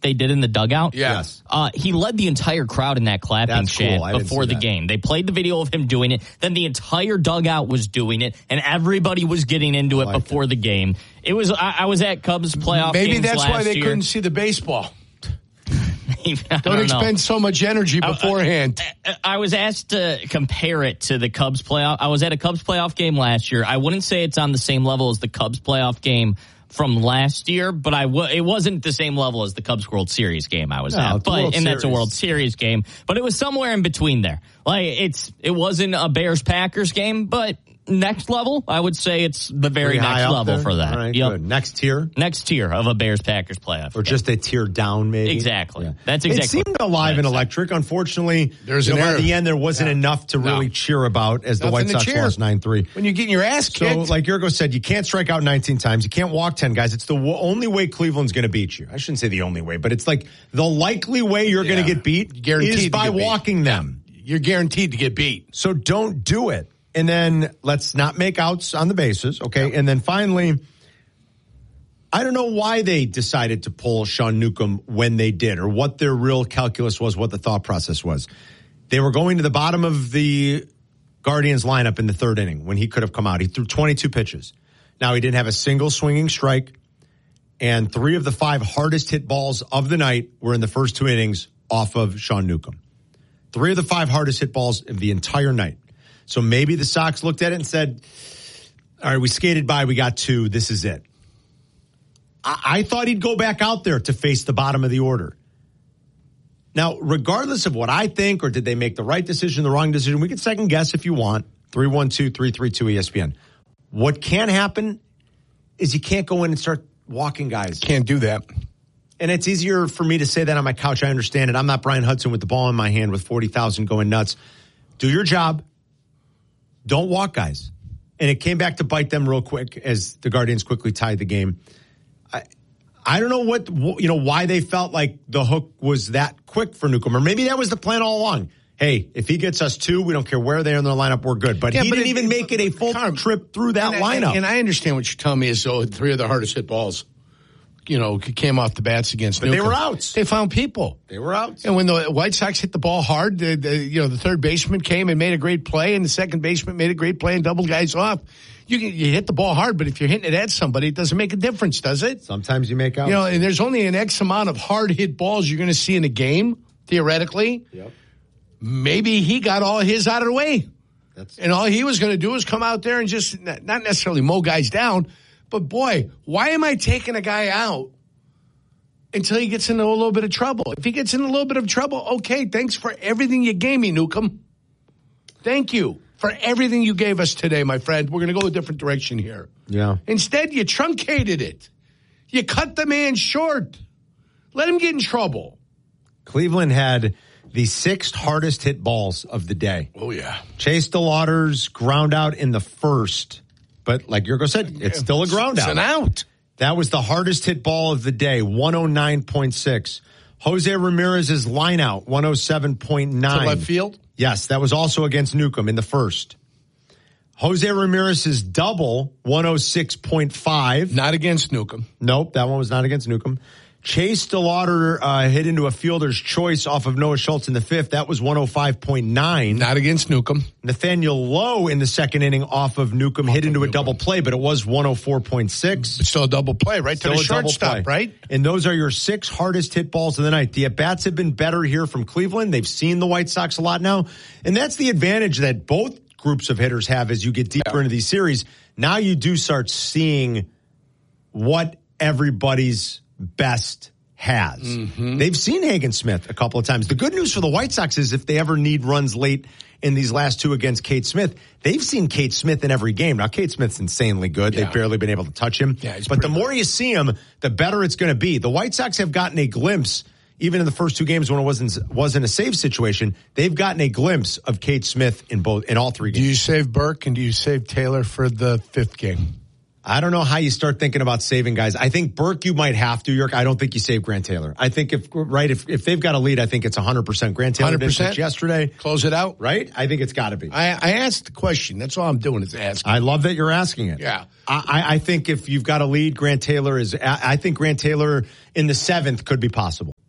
they did in the dugout? Yes. He led the entire crowd in that clapping chant before the game. They played the video of him doing it. Then the entire dugout was doing it, and everybody was getting into it before the game. It was. I was at Cubs playoff games last year. Maybe that's why they couldn't see the baseball. Don't expend so much energy beforehand. I was asked to compare it to the Cubs playoff. I was at a Cubs playoff game last year. I wouldn't say it's on the same level as the Cubs playoff game from last year, but it wasn't the same level as the Cubs World Series game I was at. That's a World Series game, but it was somewhere in between there. Like it wasn't a Bears Packers game, but next level, I would say it's the very next level for that. All right, good. Next tier of a Bears Packers playoff, or just a tier down, maybe. Exactly. Yeah. That's exactly. It seemed alive and electric. Unfortunately, by the end there wasn't enough to really cheer about as the White Sox lost 9-3. When you're getting your ass kicked. So, like Yurko said, you can't strike out 19 times. You can't walk 10 guys. It's the only way Cleveland's going to beat you. I shouldn't say the only way, but it's like the likely way you're going to get beat is by walking them. You're guaranteed to get beat. So don't do it. And then let's not make outs on the bases, okay? Yep. And then finally, I don't know why they decided to pull Sean Newcomb when they did, or what their real calculus was, what the thought process was. They were going to the bottom of the Guardians lineup in the third inning when he could have come out. He threw 22 pitches. Now, he didn't have a single swinging strike, and 3 of the 5 hardest hit balls of the night were in the first 2 innings off of Sean Newcomb. 3 of the 5 hardest hit balls of the entire night. So maybe the Sox looked at it and said, all right, we skated by, we got 2, this is it. I thought he'd go back out there to face the bottom of the order. Now, regardless of what I think, or did they make the right decision, the wrong decision, we can second guess if you want. 312-332-ESPN. What can happen is you can't go in and start walking guys. Can't do that. And it's easier for me to say that on my couch. I understand it. I'm not Brian Hudson with the ball in my hand with 40,000 going nuts. Do your job. Don't walk guys. And it came back to bite them real quick as the Guardians quickly tied the game. I don't know why they felt like the hook was that quick for Newcomb. Or maybe that was the plan all along. Hey, if he gets us 2, we don't care where they are in their lineup, we're good. But he didn't even make it a full trip through that lineup. And I understand what you're telling me is 3 of the hardest hit balls, came off the bats against Newcomb. But they were outs. They found people. They were outs. And when the White Sox hit the ball hard, the third baseman came and made a great play, and the second baseman made a great play and doubled guys off. You hit the ball hard, but if you're hitting it at somebody, it doesn't make a difference, does it? Sometimes you make outs. And there's only an X amount of hard hit balls you're going to see in a game, theoretically. Yep. Maybe he got all his out of the way. And all he was going to do was come out there and just not necessarily mow guys down, but boy, why am I taking a guy out until he gets into a little bit of trouble? If he gets in a little bit of trouble, okay, thanks for everything you gave me, Newcomb. Thank you for everything you gave us today, my friend. We're going to go a different direction here. Yeah. Instead, you truncated it. You cut the man short. Let him get in trouble. Cleveland had the 6th hardest hit balls of the day. Oh, yeah. Chase DeLauder's ground out in the first. But like Yurko said, it's still a ground out. It's an out. That was the hardest hit ball of the day, 109.6. Jose Ramirez's line out, 107.9. To left field? Yes, that was also against Newcomb in the first. Jose Ramirez's double, 106.5. Not against Newcomb. Nope, that one was not against Newcomb. Chase DeLauder hit into a fielder's choice off of Noah Schultz in the 5th. That was 105.9. Not against Newcomb. Nathaniel Lowe in the 2nd inning off of Newcomb hit into a double play, but it was 104.6. But still a double play, right? To the shortstop, right? And those are your 6 hardest hit balls of the night. The at-bats have been better here from Cleveland. They've seen the White Sox a lot now. And that's the advantage that both groups of hitters have as you get deeper into these series. Now you do start seeing what everybody's best has. Mm-hmm. They've seen Hagen Smith a couple of times. The good news for the White Sox is if they ever need runs late in these last 2 against Cade Smith, they've seen Cade Smith in every game. Now, Cade Smith's insanely good. They've barely been able to touch him. Yeah, but the more you see him, the better it's going to be. The White Sox have gotten a glimpse, even in the first 2 games when it wasn't a save situation, they've gotten a glimpse of Cade Smith in all 3 games. Do you save Burke and do you save Taylor for the 5th game? I don't know how you start thinking about saving guys. I think Burke you might have to, York. I don't think you save Grant Taylor. I think if they've got a lead, I think it's 100%. Grant Taylor 100%? Yesterday. Close it out? Right? I think it's got to be. I asked the question. That's all I'm doing is asking. I love that you're asking it. Yeah. I think if you've got a lead, I think Grant Taylor in the 7th could be possible.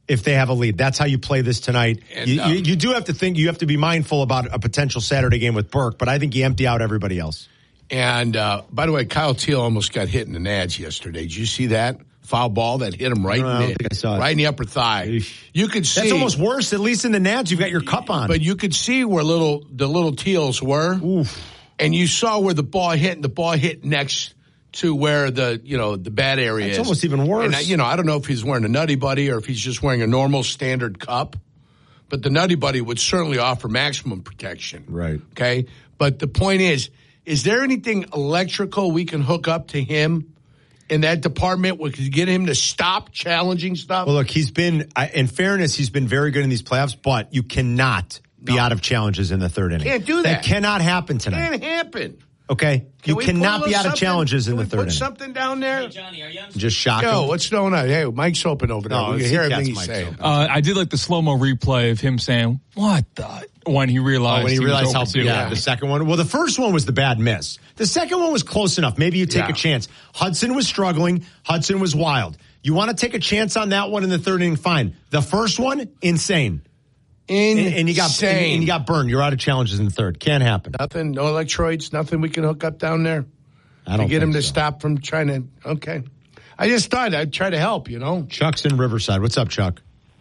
if they have a lead. That's how you play this tonight. And, you do have to think, you have to be mindful about a potential Saturday game with Burke, but I think you empty out everybody else. And, by the way, Kyle Teal almost got hit in the nads yesterday. Did you see that? Foul ball that hit him right, right in the upper thigh. You could see. That's almost worse. At least in the nads, you've got your cup on. But you could see where the little Teals were. Oof. And you saw where the ball hit, and the ball hit next to where the bad area is. It's almost even worse. And, I don't know if he's wearing a Nutty Buddy or if he's just wearing a normal standard cup. But the Nutty Buddy would certainly offer maximum protection. Right. Okay? But the point is there anything electrical we can hook up to him in that department we could get him to stop challenging stuff? Well, look, he's been, in fairness, he's been very good in these playoffs, but you cannot be out of challenges in the third inning. Can't do that. That cannot happen tonight. Can't happen. Okay? You cannot be out of challenges in the third inning. Put something down there? Hey, Johnny, are you on? Just shocking. Yo, what's going on? Hey, Mike's open over there. No, We can hear everything he's saying. I did like the slow-mo replay of him saying, "What the?" when he realized how overdue. the second one. Well, the first one was the bad miss. The second one was close enough. Maybe you take a chance. Hudson was struggling. Hudson was wild. You want to take a chance on that one in the third inning? Fine. The first one, insane. And you got burned. You're out of challenges in the third. Can't happen. Nothing. No electrodes. Nothing we can hook up down there. I don't to get him to so. stop from trying to. Okay. I just thought I'd try to help. Chuck's in Riverside. What's up, Chuck?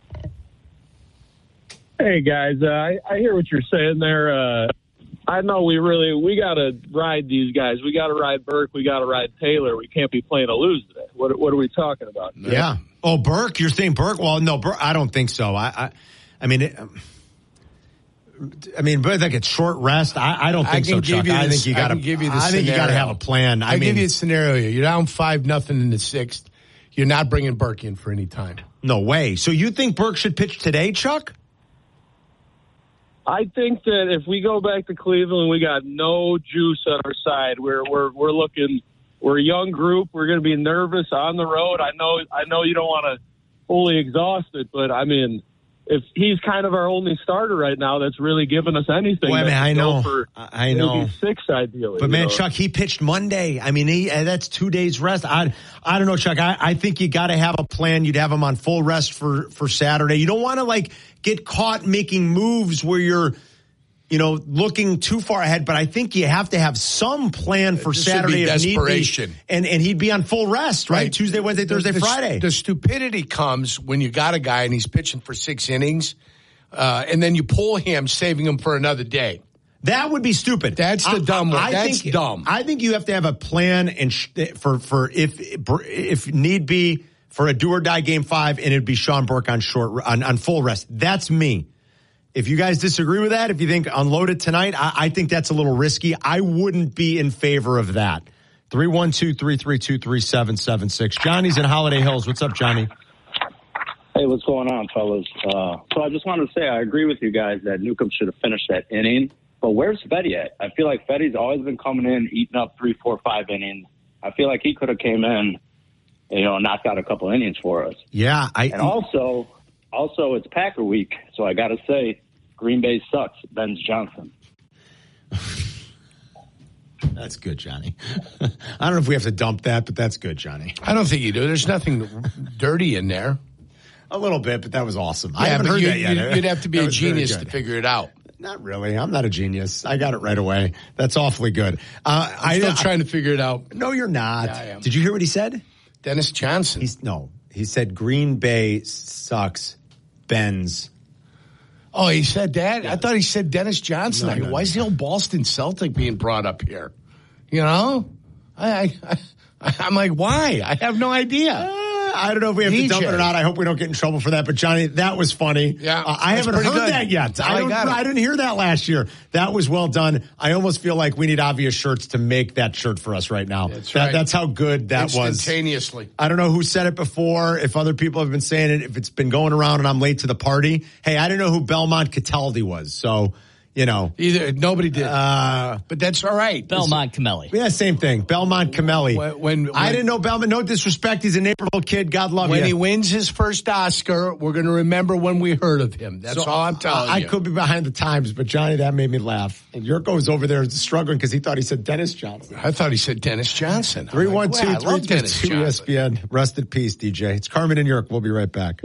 Hey guys, I hear what you're saying there. I know we got to ride these guys. We got to ride Burke. We got to ride Taylor. We can't be playing a lose today. What are we talking about? Yeah. Oh, Burke. You're saying Burke? Well, no, Burke. I don't think so. I mean, but I think it's short rest. I don't think so, Chuck. I think you got to. I think you got to have a plan. I give you a scenario. You're down 5-0 in the sixth. You're not bringing Burke in for any time. No way. So you think Burke should pitch today, Chuck? I think that if we go back to Cleveland, we got no juice on our side. We're a young group. We're going to be nervous on the road. I know you don't want to fully exhaust it, but I mean, if he's kind of our only starter right now, that's really given us anything. Well, I know. I know. 6 ideally. But man, Chuck, he pitched Monday. I mean, that's 2 days rest. I don't know, Chuck. I think you got to have a plan. You'd have him on full rest for Saturday. You don't want to get caught making moves where you're, looking too far ahead. But I think you have to have some plan for Saturday if desperation. Need be. And he'd be on full rest, right? Tuesday, Wednesday, Thursday, Friday. The stupidity comes when you got a guy and he's pitching for 6 innings, and then you pull him, saving him for another day. That would be stupid. That's the dumb one. That's dumb. I think you have to have a plan and for if need be for a do or die game 5, and it'd be Sean Burke on full rest. That's me. If you guys disagree with that, if you think unload it tonight, I think that's a little risky. I wouldn't be in favor of that. 312-332-3776. Johnny's in Holiday Hills. What's up, Johnny? Hey, what's going on, fellas? So I just wanted to say I agree with you guys that Newcomb should have finished that inning. But where's Fetty at? I feel like Fetty's always been coming in, eating up 3, 4, 5 innings. I feel like he could have came in, knocked out a couple innings for us. Yeah. And also it's Packer week, so I got to say, Green Bay sucks. Ben's Johnson. That's good, Johnny. I don't know if we have to dump that, but that's good, Johnny. I don't think you do. There's nothing dirty in there. A little bit, but that was awesome. Yeah, I haven't heard that yet. You'd have to be a genius to figure it out. Not really. I'm not a genius. I got it right away. That's awfully good. I'm still trying to figure it out. No, you're not. Yeah, I am. Did you hear what he said? Dennis Johnson. He said Green Bay sucks. Ben's. Oh, he said that? Yeah. I thought he said Dennis Johnson. No. Why is the old Boston Celtic being brought up here? I'm like, why? I have no idea. I don't know if we have to dump it or not. I hope we don't get in trouble for that. But, Johnny, that was funny. Yeah, I haven't heard that yet. I didn't hear that last year. That was well done. I almost feel like we need obvious shirts to make that shirt for us right now. That's right. That's how good that was. Instantaneously. I don't know who said it before, if other people have been saying it, if it's been going around and I'm late to the party. Hey, I didn't know who Belmont Cataldi was. So, Either nobody did. But that's all right. Belmont Camelli. Yeah, same thing. Belmont Camelli. When I didn't know Belmont. No disrespect. He's a Naperville kid. God love When you. he wins his first Oscar, we're going to remember when we heard of him. That's all I'm telling you. I could be behind the times, but Johnny, that made me laugh. And Yurko was over there struggling because he thought he said Dennis Johnson. I thought he said Dennis Johnson. 312-332-ESPN. Rest in peace, DJ. It's Carmen and Yurko. We'll be right back.